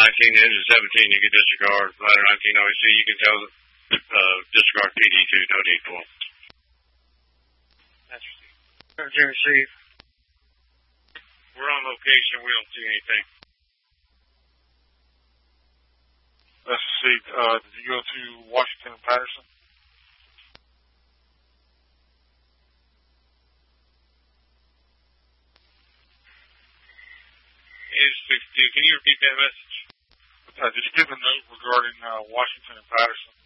19, engine 17, you can disregard. Ladder 19 OEC, you can tell disregard PD2, no need for them. That's received. We're on location. We don't see anything. That's received. Did you go to Washington and Patterson? Can you repeat that message? Did you give a note regarding Washington and Patterson?